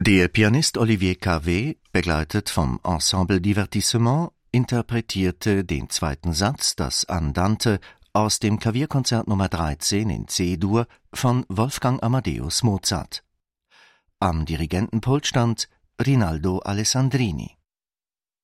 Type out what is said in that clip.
Der Pianist Olivier Cavée, begleitet vom Ensemble Divertissement, interpretierte den zweiten Satz, das Andante, aus dem Klavierkonzert Nummer 13 in C-Dur von Wolfgang Amadeus Mozart. Am Dirigentenpult stand Rinaldo Alessandrini.